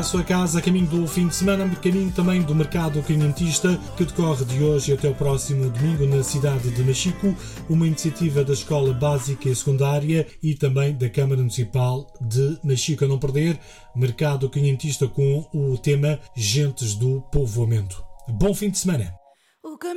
sua casa, a caminho do fim de semana, a caminho também do mercado quinhentista, que decorre de hoje até o próximo domingo na cidade de Machico, uma iniciativa da Escola Básica e Secundária e também da Câmara Municipal de Machico. A não perder, mercado quinhentista com o tema Gentes do Povoamento. Bom fim de semana!